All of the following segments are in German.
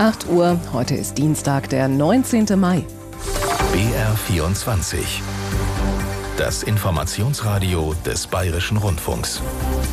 8 Uhr, heute ist Dienstag, der 19. Mai. BR24. Das Informationsradio des Bayerischen Rundfunks.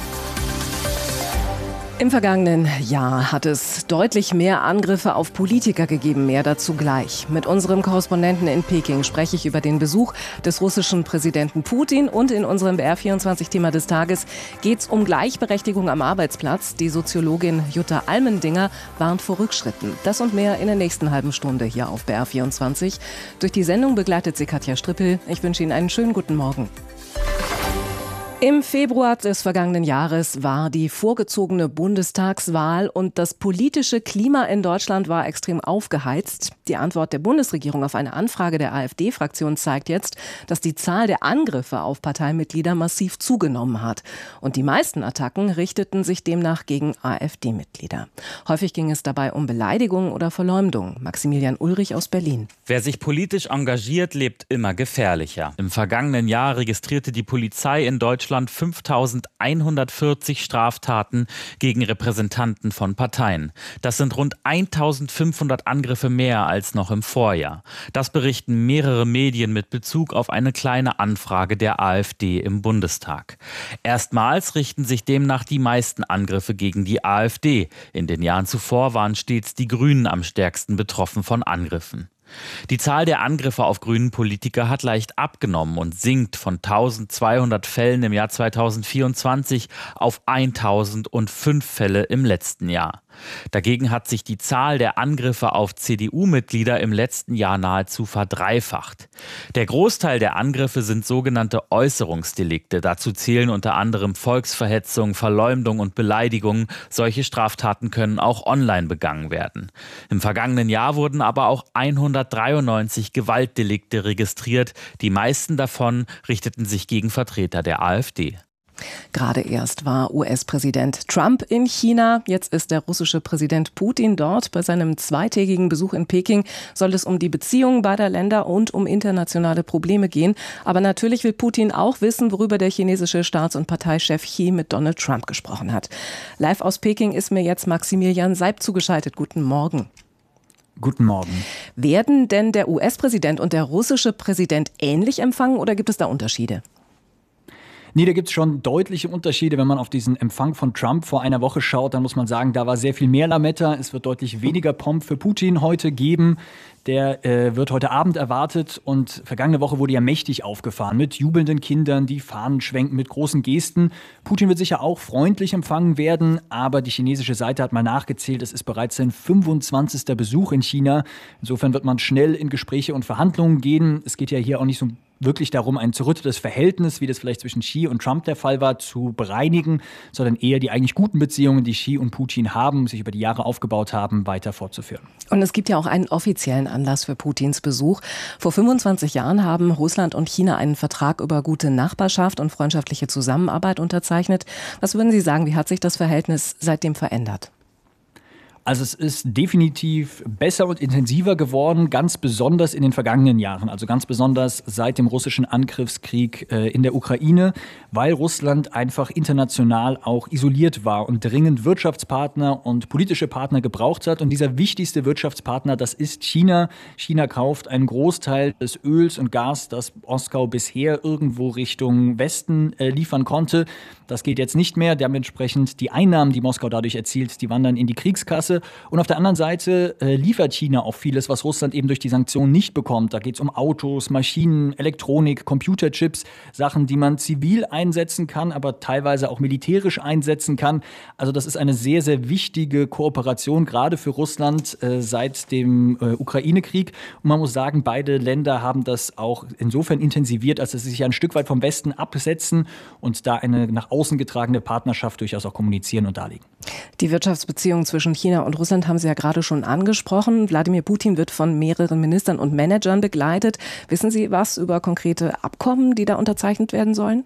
Im vergangenen Jahr hat es deutlich mehr Angriffe auf Politiker gegeben, mehr dazu gleich. Mit unserem Korrespondenten in Peking spreche ich über den Besuch des russischen Präsidenten Putin und in unserem BR24-Thema des Tages geht es um Gleichberechtigung am Arbeitsplatz. Die Soziologin Jutta Almendinger warnt vor Rückschritten. Das und mehr in der nächsten halben Stunde hier auf BR24. Durch die Sendung begleitet sie Katja Strippel. Ich wünsche Ihnen einen schönen guten Morgen. Im Februar des vergangenen Jahres war die vorgezogene Bundestagswahl und das politische Klima in Deutschland war extrem aufgeheizt. Die Antwort der Bundesregierung auf eine Anfrage der AfD-Fraktion zeigt jetzt, dass die Zahl der Angriffe auf Parteimitglieder massiv zugenommen hat. Und die meisten Attacken richteten sich demnach gegen AfD-Mitglieder. Häufig ging es dabei um Beleidigungen oder Verleumdung. Maximilian Ulrich aus Berlin. Wer sich politisch engagiert, lebt immer gefährlicher. Im vergangenen Jahr registrierte die Polizei in Deutschland 5.140 Straftaten gegen Repräsentanten von Parteien. Das sind rund 1.500 Angriffe mehr als noch im Vorjahr. Das berichten mehrere Medien mit Bezug auf eine kleine Anfrage der AfD im Bundestag. Erstmals richten sich demnach die meisten Angriffe gegen die AfD. In den Jahren zuvor waren stets die Grünen am stärksten betroffen von Angriffen. Die Zahl der Angriffe auf grünen Politiker hat leicht abgenommen und sinkt von 1.200 Fällen im Jahr 2024 auf 1.005 Fälle im letzten Jahr. Dagegen hat sich die Zahl der Angriffe auf CDU-Mitglieder im letzten Jahr nahezu verdreifacht. Der Großteil der Angriffe sind sogenannte Äußerungsdelikte. Dazu zählen unter anderem Volksverhetzung, Verleumdung und Beleidigung. Solche Straftaten können auch online begangen werden. Im vergangenen Jahr wurden aber auch 193 Gewaltdelikte registriert. Die meisten davon richteten sich gegen Vertreter der AfD. Gerade erst war US-Präsident Trump in China. Jetzt ist der russische Präsident Putin dort. Bei seinem zweitägigen Besuch in Peking soll es um die Beziehungen beider Länder und um internationale Probleme gehen. Aber natürlich will Putin auch wissen, worüber der chinesische Staats- und Parteichef Xi mit Donald Trump gesprochen hat. Live aus Peking ist mir jetzt Maximilian Seib zugeschaltet. Guten Morgen. Guten Morgen. Werden denn der US-Präsident und der russische Präsident ähnlich empfangen oder gibt es da Unterschiede? Nee, da gibt es schon deutliche Unterschiede. Wenn man auf diesen Empfang von Trump vor einer Woche schaut, dann muss man sagen, da war sehr viel mehr Lametta. Es wird deutlich weniger Pomp für Putin heute geben. Der wird heute Abend erwartet und vergangene Woche wurde ja mächtig aufgefahren mit jubelnden Kindern, die Fahnen schwenken mit großen Gesten. Putin wird sicher auch freundlich empfangen werden, aber die chinesische Seite hat mal nachgezählt, es ist bereits sein 25. Besuch in China. Insofern wird man schnell in Gespräche und Verhandlungen gehen. Es geht ja hier auch nicht so wirklich darum, ein zerrüttetes Verhältnis, wie das vielleicht zwischen Xi und Trump der Fall war, zu bereinigen, sondern eher die eigentlich guten Beziehungen, die Xi und Putin haben, sich über die Jahre aufgebaut haben, weiter fortzuführen. Und es gibt ja auch einen offiziellen Anlass für Putins Besuch. Vor 25 Jahren haben Russland und China einen Vertrag über gute Nachbarschaft und freundschaftliche Zusammenarbeit unterzeichnet. Was würden Sie sagen, wie hat sich das Verhältnis seitdem verändert? Also es ist definitiv besser und intensiver geworden, ganz besonders in den vergangenen Jahren. Also ganz besonders seit dem russischen Angriffskrieg in der Ukraine, weil Russland einfach international auch isoliert war und dringend Wirtschaftspartner und politische Partner gebraucht hat. Und dieser wichtigste Wirtschaftspartner, das ist China. China kauft einen Großteil des Öls und Gas, das Moskau bisher irgendwo Richtung Westen liefern konnte. Das geht jetzt nicht mehr. Dementsprechend die Einnahmen, die Moskau dadurch erzielt, die wandern in die Kriegskasse. Und auf der anderen Seite liefert China auch vieles, was Russland eben durch die Sanktionen nicht bekommt. Da geht es um Autos, Maschinen, Elektronik, Computerchips, Sachen, die man zivil einsetzen kann, aber teilweise auch militärisch einsetzen kann. Also das ist eine sehr, sehr wichtige Kooperation, gerade für Russland seit dem Ukraine-Krieg. Und man muss sagen, beide Länder haben das auch insofern intensiviert, als dass sie sich ein Stück weit vom Westen absetzen und da eine nach außen getragene Partnerschaft durchaus auch kommunizieren und darlegen. Die Wirtschaftsbeziehungen zwischen China und Russland haben Sie ja gerade schon angesprochen. Wladimir Putin wird von mehreren Ministern und Managern begleitet. Wissen Sie was über konkrete Abkommen, die da unterzeichnet werden sollen?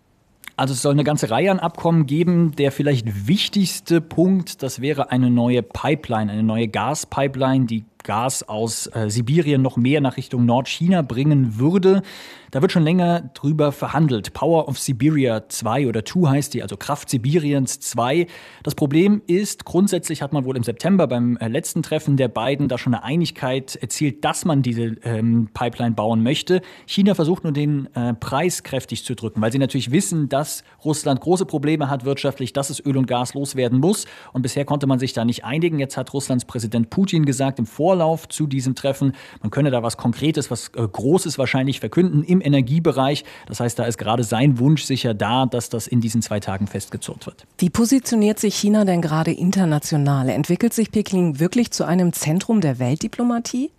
Also es soll eine ganze Reihe an Abkommen geben. Der vielleicht wichtigste Punkt, das wäre eine neue Pipeline, eine neue Gaspipeline, die Gas aus Sibirien noch mehr nach Richtung Nordchina bringen würde. Da wird schon länger drüber verhandelt. Power of Siberia 2 oder 2 heißt die, also Kraft Sibiriens 2. Das Problem ist, grundsätzlich hat man wohl im September beim letzten Treffen der beiden da schon eine Einigkeit erzielt, dass man diese Pipeline bauen möchte. China versucht nur den Preis kräftig zu drücken, weil sie natürlich wissen, dass Russland große Probleme hat wirtschaftlich, dass es Öl und Gas loswerden muss. Und bisher konnte man sich da nicht einigen. Jetzt hat Russlands Präsident Putin gesagt, im Vorlauf zu diesem Treffen, man könne da was Konkretes, was Großes wahrscheinlich verkünden im Energiebereich. Das heißt, da ist gerade sein Wunsch sicher da, dass das in diesen 2 Tagen festgezurrt wird. Wie positioniert sich China denn gerade international? Entwickelt sich Peking wirklich zu einem Zentrum der Weltdiplomatie?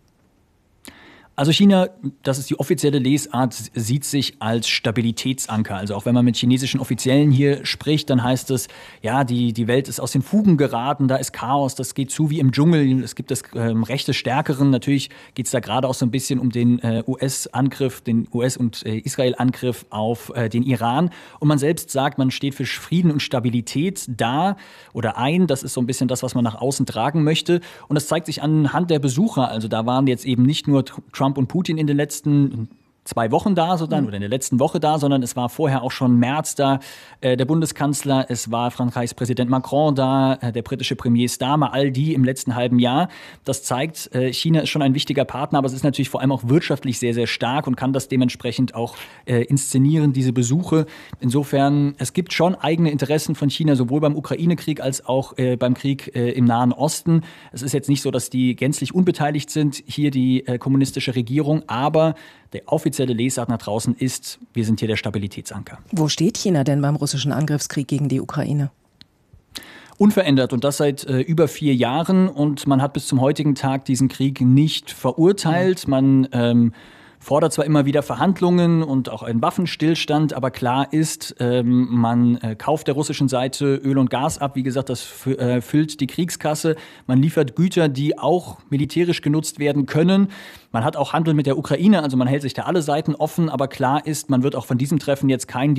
Also China, das ist die offizielle Lesart, sieht sich als Stabilitätsanker. Also auch wenn man mit chinesischen Offiziellen hier spricht, dann heißt es, ja, die Welt ist aus den Fugen geraten, da ist Chaos, das geht zu wie im Dschungel, es gibt das Recht des Stärkeren. Natürlich geht es da gerade auch so ein bisschen um den US-Angriff, den US- und Israel-Angriff auf den Iran. Und man selbst sagt, man steht für Frieden und Stabilität da oder ein. Das ist so ein bisschen das, was man nach außen tragen möchte. Und das zeigt sich anhand der Besucher. Also da waren jetzt eben nicht nur Trump und Putin in den letzten 2 Wochen da, oder in der letzten Woche da, sondern es war vorher auch schon März da, der Bundeskanzler, es war Frankreichs Präsident Macron da, der britische Premier Starmer, all die im letzten halben Jahr. Das zeigt, China ist schon ein wichtiger Partner, aber es ist natürlich vor allem auch wirtschaftlich sehr, sehr stark und kann das dementsprechend auch inszenieren, diese Besuche. Insofern, es gibt schon eigene Interessen von China, sowohl beim Ukraine-Krieg als auch beim Krieg im Nahen Osten. Es ist jetzt nicht so, dass die gänzlich unbeteiligt sind, hier die kommunistische Regierung, aber der offizielle Lesart nach draußen ist, wir sind hier der Stabilitätsanker. Wo steht China denn beim russischen Angriffskrieg gegen die Ukraine? Unverändert und das seit über 4 Jahren. Und man hat bis zum heutigen Tag diesen Krieg nicht verurteilt. Man fordert zwar immer wieder Verhandlungen und auch einen Waffenstillstand, aber klar ist, man kauft der russischen Seite Öl und Gas ab. Wie gesagt, das füllt die Kriegskasse. Man liefert Güter, die auch militärisch genutzt werden können. Man hat auch Handel mit der Ukraine, also man hält sich da alle Seiten offen. Aber klar ist, man wird auch von diesem Treffen jetzt keine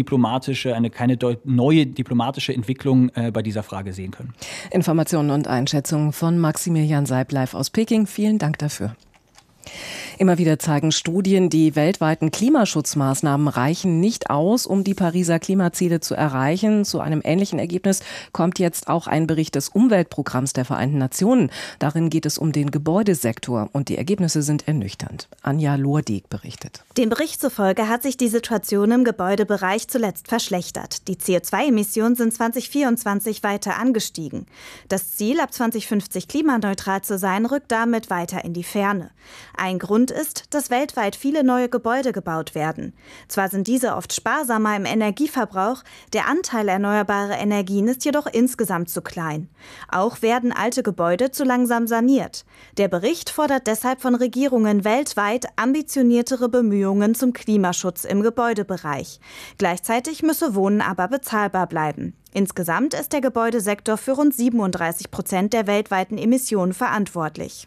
neue diplomatische Entwicklung bei dieser Frage sehen können. Informationen und Einschätzungen von Maximilian Seib live aus Peking. Vielen Dank dafür. Immer wieder zeigen Studien, die weltweiten Klimaschutzmaßnahmen reichen nicht aus, um die Pariser Klimaziele zu erreichen. Zu einem ähnlichen Ergebnis kommt jetzt auch ein Bericht des Umweltprogramms der Vereinten Nationen. Darin geht es um den Gebäudesektor und die Ergebnisse sind ernüchternd. Anja Lohrdig berichtet. Dem Bericht zufolge hat sich die Situation im Gebäudebereich zuletzt verschlechtert. Die CO2-Emissionen sind 2024 weiter angestiegen. Das Ziel, ab 2050 klimaneutral zu sein, rückt damit weiter in die Ferne. Ein Grund ist, dass weltweit viele neue Gebäude gebaut werden. Zwar sind diese oft sparsamer im Energieverbrauch, der Anteil erneuerbarer Energien ist jedoch insgesamt zu klein. Auch werden alte Gebäude zu langsam saniert. Der Bericht fordert deshalb von Regierungen weltweit ambitioniertere Bemühungen zum Klimaschutz im Gebäudebereich. Gleichzeitig müsse Wohnen aber bezahlbar bleiben. Insgesamt ist der Gebäudesektor für rund 37% der weltweiten Emissionen verantwortlich.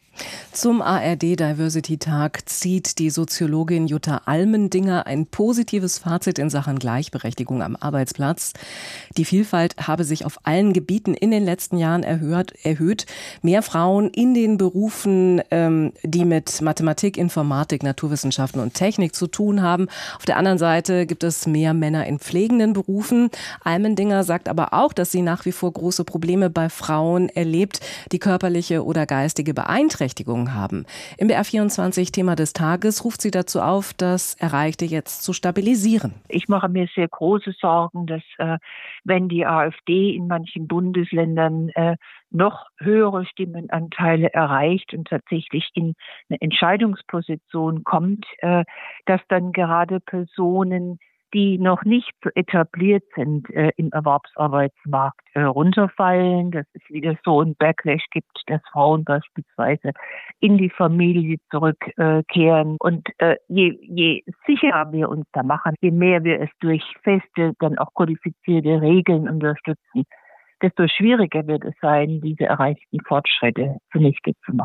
Zum ARD-Diversity-Tag zieht die Soziologin Jutta Almendinger ein positives Fazit in Sachen Gleichberechtigung am Arbeitsplatz. Die Vielfalt habe sich auf allen Gebieten in den letzten Jahren erhöht. Mehr Frauen in den Berufen, die mit Mathematik, Informatik, Naturwissenschaften und Technik zu tun haben. Auf der anderen Seite gibt es mehr Männer in pflegenden Berufen. Almendinger sagt aber auch, dass sie nach wie vor große Probleme bei Frauen erlebt, die körperliche oder geistige Beeinträchtigungen haben. Im BR24 Thema des Tages ruft sie dazu auf, das Erreichte jetzt zu stabilisieren. Ich mache mir sehr große Sorgen, dass wenn die AfD in manchen Bundesländern noch höhere Stimmenanteile erreicht und tatsächlich in eine Entscheidungsposition kommt, dass dann gerade Personen, die noch nicht so etabliert sind im Erwerbsarbeitsmarkt, runterfallen, dass es wieder so ein Backlash gibt, dass Frauen beispielsweise in die Familie zurückkehren. Und je sicherer wir uns da machen, je mehr wir es durch feste, dann auch kodifizierte Regeln unterstützen, desto schwieriger wird es sein, diese erreichten Fortschritte zunichte zu machen.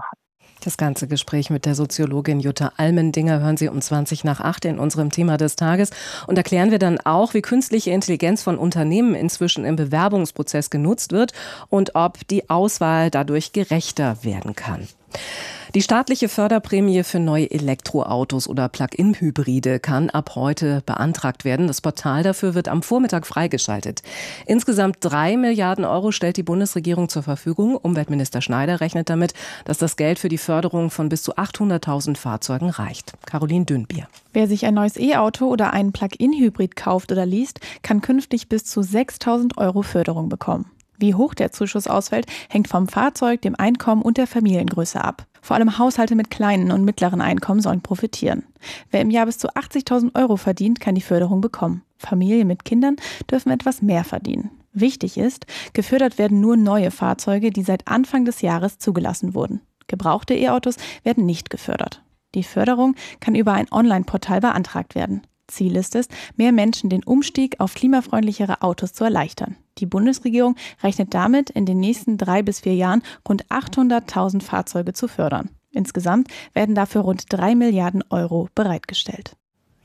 Das ganze Gespräch mit der Soziologin Jutta Almendinger hören Sie um 20:20 in unserem Thema des Tages. Und erklären wir dann auch, wie künstliche Intelligenz von Unternehmen inzwischen im Bewerbungsprozess genutzt wird und ob die Auswahl dadurch gerechter werden kann. Die staatliche Förderprämie für neue Elektroautos oder Plug-in-Hybride kann ab heute beantragt werden. Das Portal dafür wird am Vormittag freigeschaltet. Insgesamt 3 Milliarden Euro stellt die Bundesregierung zur Verfügung. Umweltminister Schneider rechnet damit, dass das Geld für die Förderung von bis zu 800.000 Fahrzeugen reicht. Caroline Dünnbier. Wer sich ein neues E-Auto oder einen Plug-in-Hybrid kauft oder least, kann künftig bis zu 6.000 Euro Förderung bekommen. Wie hoch der Zuschuss ausfällt, hängt vom Fahrzeug, dem Einkommen und der Familiengröße ab. Vor allem Haushalte mit kleinen und mittleren Einkommen sollen profitieren. Wer im Jahr bis zu 80.000 Euro verdient, kann die Förderung bekommen. Familien mit Kindern dürfen etwas mehr verdienen. Wichtig ist, gefördert werden nur neue Fahrzeuge, die seit Anfang des Jahres zugelassen wurden. Gebrauchte E-Autos werden nicht gefördert. Die Förderung kann über ein Online-Portal beantragt werden. Ziel ist es, mehr Menschen den Umstieg auf klimafreundlichere Autos zu erleichtern. Die Bundesregierung rechnet damit, in den nächsten 3 bis 4 Jahren rund 800.000 Fahrzeuge zu fördern. Insgesamt werden dafür rund 3 Milliarden Euro bereitgestellt.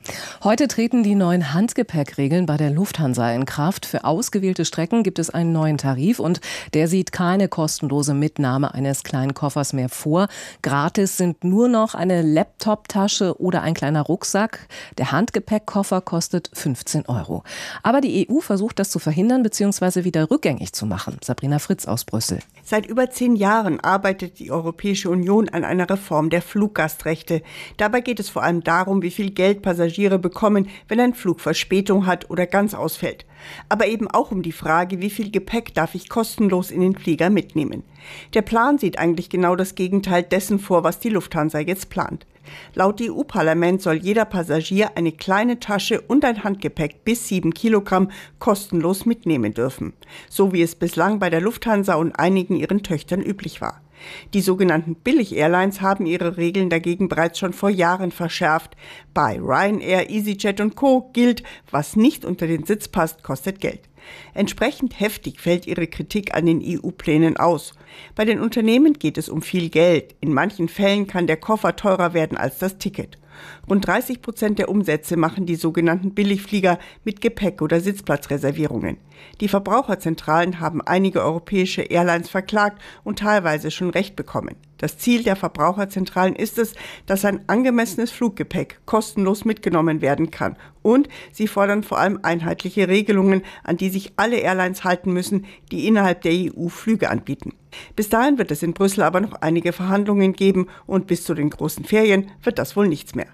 Heute treten die neuen Handgepäckregeln bei der Lufthansa in Kraft. Für ausgewählte Strecken gibt es einen neuen Tarif und der sieht keine kostenlose Mitnahme eines kleinen Koffers mehr vor. Gratis sind nur noch eine Laptoptasche oder ein kleiner Rucksack. Der Handgepäckkoffer kostet 15 Euro. Aber die EU versucht das zu verhindern bzw. wieder rückgängig zu machen. Sabrina Fritz aus Brüssel. Seit über 10 Jahren arbeitet die Europäische Union an einer Reform der Fluggastrechte. Dabei geht es vor allem darum, wie viel Geld Passagiere bekommen, wenn ein Flug Verspätung hat oder ganz ausfällt. Aber eben auch um die Frage, wie viel Gepäck darf ich kostenlos in den Flieger mitnehmen. Der Plan sieht eigentlich genau das Gegenteil dessen vor, was die Lufthansa jetzt plant. Laut EU-Parlament soll jeder Passagier eine kleine Tasche und ein Handgepäck bis 7 Kilogramm kostenlos mitnehmen dürfen. So wie es bislang bei der Lufthansa und einigen ihren Töchtern üblich war. Die sogenannten Billig-Airlines haben ihre Regeln dagegen bereits schon vor Jahren verschärft. Bei Ryanair, EasyJet und Co. gilt, was nicht unter den Sitz passt, kostet Geld. Entsprechend heftig fällt ihre Kritik an den EU-Plänen aus. Bei den Unternehmen geht es um viel Geld. In manchen Fällen kann der Koffer teurer werden als das Ticket. Rund 30% der Umsätze machen die sogenannten Billigflieger mit Gepäck- oder Sitzplatzreservierungen. Die Verbraucherzentralen haben einige europäische Airlines verklagt und teilweise schon Recht bekommen. Das Ziel der Verbraucherzentralen ist es, dass ein angemessenes Fluggepäck kostenlos mitgenommen werden kann. Und sie fordern vor allem einheitliche Regelungen, an die sich alle Airlines halten müssen, die innerhalb der EU Flüge anbieten. Bis dahin wird es in Brüssel aber noch einige Verhandlungen geben und bis zu den großen Ferien wird das wohl nichts mehr.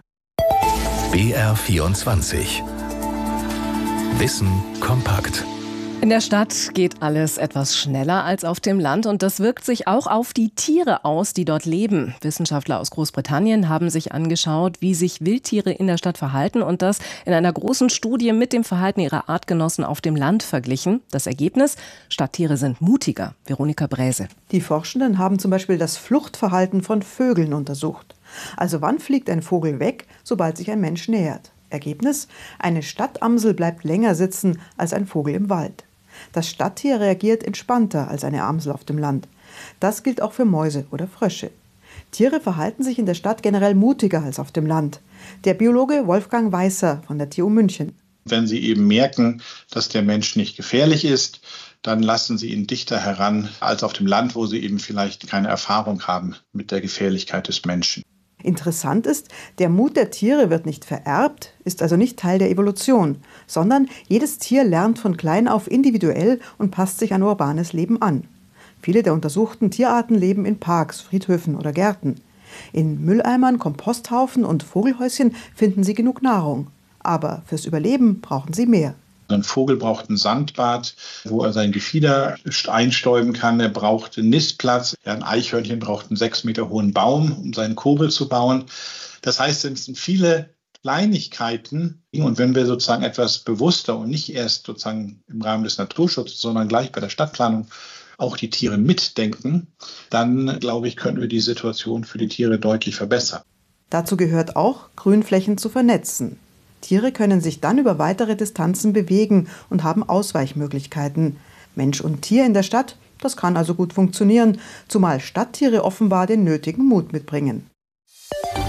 BR24 Wissen kompakt. In der Stadt geht alles etwas schneller als auf dem Land und das wirkt sich auch auf die Tiere aus, die dort leben. Wissenschaftler aus Großbritannien haben sich angeschaut, wie sich Wildtiere in der Stadt verhalten und das in einer großen Studie mit dem Verhalten ihrer Artgenossen auf dem Land verglichen. Das Ergebnis: Stadttiere sind mutiger. Veronika Bräse. Die Forschenden haben zum Beispiel das Fluchtverhalten von Vögeln untersucht. Also wann fliegt ein Vogel weg, sobald sich ein Mensch nähert? Ergebnis: Eine Stadtamsel bleibt länger sitzen als ein Vogel im Wald. Das Stadttier reagiert entspannter als eine Amsel auf dem Land. Das gilt auch für Mäuse oder Frösche. Tiere verhalten sich in der Stadt generell mutiger als auf dem Land. Der Biologe Wolfgang Weißer von der TU München. Wenn sie eben merken, dass der Mensch nicht gefährlich ist, dann lassen sie ihn dichter heran als auf dem Land, wo sie eben vielleicht keine Erfahrung haben mit der Gefährlichkeit des Menschen. Interessant ist, der Mut der Tiere wird nicht vererbt, ist also nicht Teil der Evolution, sondern jedes Tier lernt von klein auf individuell und passt sich an urbanes Leben an. Viele der untersuchten Tierarten leben in Parks, Friedhöfen oder Gärten. In Mülleimern, Komposthaufen und Vogelhäuschen finden sie genug Nahrung. Aber fürs Überleben brauchen sie mehr. Ein Vogel braucht ein Sandbad, wo er sein Gefieder einstäuben kann. Er braucht einen Nistplatz. Ein Eichhörnchen braucht einen 6 Meter hohen Baum, um seinen Kobel zu bauen. Das heißt, es sind viele Kleinigkeiten. Und wenn wir sozusagen etwas bewusster und nicht erst sozusagen im Rahmen des Naturschutzes, sondern gleich bei der Stadtplanung auch die Tiere mitdenken, dann, glaube ich, können wir die Situation für die Tiere deutlich verbessern. Dazu gehört auch, Grünflächen zu vernetzen. Tiere können sich dann über weitere Distanzen bewegen und haben Ausweichmöglichkeiten. Mensch und Tier in der Stadt, Das kann also gut funktionieren, zumal Stadttiere offenbar den nötigen Mut mitbringen.